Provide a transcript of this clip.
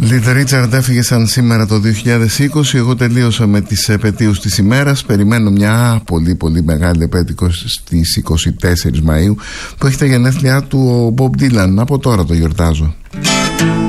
Little Richard έφυγε σαν σήμερα το 2020. Εγώ τελείωσα με τις επετείους της ημέρας. Περιμένω μια πολύ μεγάλη επέτειο στις 24 Μαΐου που έχει τα γενέθλιά του ο Bob Dylan. Από τώρα το γιορτάζω.